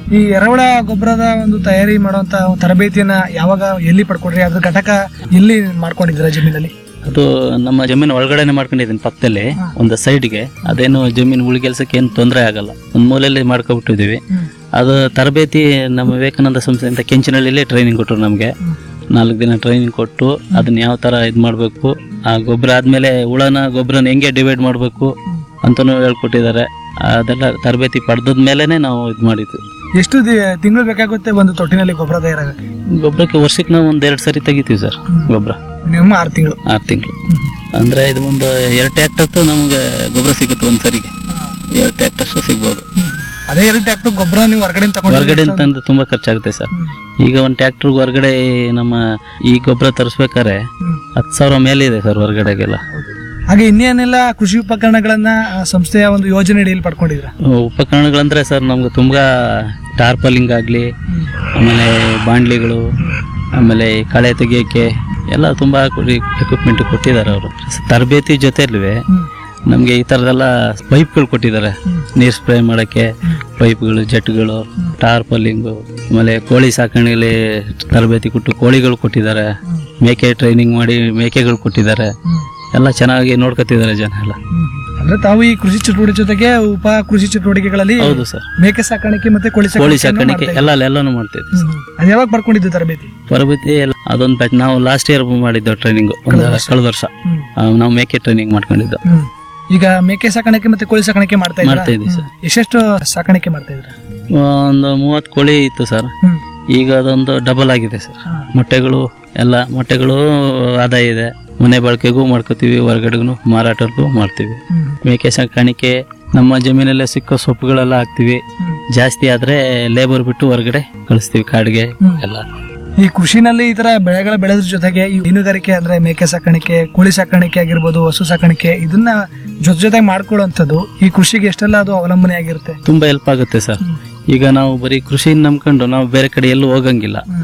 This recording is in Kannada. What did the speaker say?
ಈ ಎರೆಹುಳ ಗೊಬ್ಬರದ ಒಂದು ತಯಾರಿ ಮಾಡುವಂತ ತರಬೇತಿಯನ್ನ ಯಾವಾಗ ಎಲ್ಲಿ ಪಡ್ಕೊಂಡ್ರಿ, ಅದ್ರ ಘಟಕ ಎಲ್ಲಿ ಮಾಡ್ಕೊಂಡಿದ್ರ ಜಮೀನಲ್ಲಿ? ಅದು ನಮ್ಮ ಜಮೀನು ಒಳಗಡೆನೆ ಮಾಡ್ಕೊಂಡಿದ್ದೀನಿ, ಪಕ್ಕದಲ್ಲಿ ಒಂದು ಸೈಡ್ಗೆ. ಅದೇನು ಜಮೀನು ಉಳಿಗೆಲ್ಸಕ್ಕೆ ಏನು ತೊಂದರೆ ಆಗಲ್ಲ, ಒಂದು ಮೂಲೆಯಲ್ಲಿ ಮಾಡ್ಕೊಬಿಟ್ಟಿದೀವಿ. ಅದು ತರಬೇತಿ ನಮ್ಮ ವಿವೇಕಾನಂದ ಸಂಸ್ಥೆಯಿಂದ ಕೆಂಚಿನಹಳ್ಳಿಲೇ ಟ್ರೈನಿಂಗ್ ಕೊಟ್ಟರು ನಮಗೆ. 4 ದಿನ ಟ್ರೈನಿಂಗ್ ಕೊಟ್ಟು ಅದನ್ನ ಯಾವ ತರ ಇದು ಮಾಡಬೇಕು, ಆ ಗೊಬ್ಬರ ಆದ್ಮೇಲೆ ಹುಳನ ಗೊಬ್ಬರನ ಹೆಂಗೆ ಡಿವೈಡ್ ಮಾಡಬೇಕು ಅಂತನೂ ಹೇಳ್ಕೊಟ್ಟಿದ್ದಾರೆ. ಅದೆಲ್ಲ ತರಬೇತಿ ಪಡೆದ ಮೇಲೆನೆ ನಾವು ಇದು ಮಾಡಿದ್ವಿ. ಎಷ್ಟು ತಿಂಗಳು ಬೇಕಾಗುತ್ತೆ ಒಂದು ತೊಟ್ಟಿನಲ್ಲಿ ಗೊಬ್ಬರ ತಯಾರಾಗಕ್ಕೆ? ಗೊಬ್ಬರಕ್ಕೆ ವರ್ಷಕ್ಕೆ ನಾವು 1-2 ಸರಿ ತೆಗಿತೀವಿ ಸರ್ ಗೊಬ್ಬರ. ನಿಮ್ಮ 6 ತಿಂಗಳು? 6 ತಿಂಗಳು ಅಂದ್ರೆ ಇದು ಒಂದು 2 ಟ್ರ್ಯಾಕ್ಟರ್ ನಮ್ಗೆ ಗೊಬ್ಬರ ಸಿಗುತ್ತೆ ಒಂದ್ ಸರಿಗೆ. 2 ಟ್ರ್ಯಾಕ್ಟರ್ ಸಿಗ್ಬೋದು. ಅದೇ 2 ಟ್ರ್ಯಾಕ್ಟರ್ ಗೊಬ್ಬರ ನೀವು ಹೊರಗಡೆ ತಂದ್ರೆ ತುಂಬಾ ಖರ್ಚಾಗುತ್ತೆ ಸರ್. ಈಗ ಒಂದು ಟ್ರ್ಯಾಕ್ಟರ್ ಹೊರಗಡೆ ನಮ್ಮ ಈ ಗೊಬ್ಬರ ತರಿಸ್ಬೇಕಾದ್ರೆ 10,000 ಮೇಲೆ ಇದೆ ಸರ್ ಹೊರಗಡೆಗೆಲ್ಲ. ಹಾಗೆ ಇನ್ನೇನೆಲ್ಲ ಕೃಷಿ ಉಪಕರಣಗಳನ್ನ ಸಂಸ್ಥೆಯ ಒಂದು ಯೋಜನೆ ಅಡಿಯಲ್ಲಿ ಪಡ್ಕೊಂಡಿದ್ರ? ಉಪಕರಣಗಳಂದ್ರೆ ಸರ್ ನಮ್ಗೆ ತುಂಬಾ ಟಾರ್ಪಲಿಂಗ್ ಆಗ್ಲಿ, ಆಮೇಲೆ ಬಾಂಡ್ಲಿಗಳು, ಆಮೇಲೆ ಕಳೆ ತೆಗಿಯಕ್ಕೆ ಎಲ್ಲ ತುಂಬಾ ಎಕ್ವಿಪ್ಮೆಂಟ್ ಕೊಟ್ಟಿದ್ದಾರೆ ಅವರು. ತರಬೇತಿ ಜೊತೆಲ್ವೇ ನಮ್ಗೆ ಈ ತರದೆಲ್ಲ ಪೈಪ್ಗಳು ಕೊಟ್ಟಿದ್ದಾರೆ, ನೀರ್ ಸ್ಪ್ರೇ ಮಾಡಕ್ಕೆ ಪೈಪ್ಗಳು, ಜೆಟ್ಗಳು, ಟಾರ್ಪಲಿಂಗು, ಆಮೇಲೆ ಕೋಳಿ ಸಾಕಣೆಯಲ್ಲಿ ತರಬೇತಿ ಕೊಟ್ಟು ಕೋಳಿಗಳು ಕೊಟ್ಟಿದ್ದಾರೆ. ಮೇಕೆ ಟ್ರೈನಿಂಗ್ ಮಾಡಿ ಮೇಕೆಗಳು ಕೊಟ್ಟಿದ್ದಾರೆ. ಎಲ್ಲ ಚೆನ್ನಾಗಿ ನೋಡ್ಕೊತಿದ್ದಾರೆ ಜನ ಎಲ್ಲ. ಅಂದ್ರೆ ತಾವು ಈ ಕೃಷಿ ಚಟುವಟಿಕೆ ಜೊತೆಗೆ ಉಪ ಕೃಷಿ ಚಟುವಟಿಕೆಗಳಲ್ಲಿ ಹೌದು ಸರ್, ಮೇಕೆ ಸಾಕಾಣಿಕೆ ಮತ್ತೆ ಕೋಳಿ ಸಾಕಾಣಿಕೆ ಎಲ್ಲಾನು ಮಾಡ್ತಿದ್ವಿ. ಅದು ಯಾವಾಗ ಪಡ್ಕೊಂಡಿದ್ದು ತರಬೇತಿ? ಅದೊಂದು ಬ್ಯಾಚ್ ನಾವು ಲಾಸ್ಟ್ ಇಯರ್ ಮಾಡಿದ್ದು ಟ್ರೈನಿಂಗ್, ಕಳೆದ ವರ್ಷ ನಾವು ಮೇಕೆ ಟ್ರೈನಿಂಗ್ ಮಾಡ್ಕೊಂಡಿದ್ದು. ಈಗ ಮೇಕೆ ಸಾಕಾಣಿಕೆ ಮತ್ತೆ ಕೋಳಿ ಸಾಕಾಣಿಕೆ ಮಾಡ್ತಾ ಇದ್ದೀವಿ ಸರ್. ಎಷ್ಟೆಷ್ಟು ಸಾಕಾಣಿಕೆ ಮಾಡ್ತಾ ಇದ್ರ? ಒಂದು 30 ಕೋಳಿ ಇತ್ತು ಸರ್. ಈಗ ಅದೊಂದು ಡಬಲ್ ಆಗಿದೆ ಸರ್. ಮೊಟ್ಟೆಗಳು ಆದಾಯ ಇದೆ. ಮನೆ ಬಳಕೆಗೂ ಮಾಡ್ಕೋತೀವಿ, ಹೊರಗಡೆಗೂ ಮಾರಾಟಕ್ಕೂ ಮಾಡ್ತೀವಿ. ಮೇಕೆ ಸಾಕಾಣಿಕೆ ನಮ್ಮ ಜಮೀನಲ್ಲೇ ಸಿಕ್ಕೋ ಸೊಪ್ಪುಗಳೆಲ್ಲ ಹಾಕ್ತಿವಿ. ಜಾಸ್ತಿ ಆದ್ರೆ ಲೇಬರ್ ಬಿಟ್ಟು ಹೊರಗಡೆ ಕಳಿಸ್ತೀವಿ ಕಾಡಿಗೆ ಎಲ್ಲ. ಈ ಕೃಷಿನಲ್ಲಿ ಈ ತರ ಬೆಳೆಗಳ ಬೆಳೆದ್ರ ಜೊತೆಗೆ ಈ ಹೈನುಗಾರಿಕೆ ಅಂದ್ರೆ ಮೇಕೆ ಸಾಕಾಣಿಕೆ, ಕೋಳಿ ಸಾಕಾಣಿಕೆ ಆಗಿರ್ಬೋದು, ಹಸು ಸಾಕಾಣಿಕೆ, ಇದನ್ನ ಜೊತೆಗೆ ಮಾಡ್ಕೊಳ್ಳುವಂಥದ್ದು ಈ ಕೃಷಿಗೆ ಎಷ್ಟೆಲ್ಲ ಅದು ಅವಲಂಬನೆ ಆಗಿರುತ್ತೆ? ತುಂಬಾ ಹೆಲ್ಪ್ ಆಗುತ್ತೆ ಸರ್. ಈಗ ನಾವು ಬರೀ ಕೃಷಿನ ನಂಬ್ಕೊಂಡು ನಾವು ಬೇರೆ ಕಡೆ ಎಲ್ಲೂ ಹೋಗಂಗಿಲ್ಲ.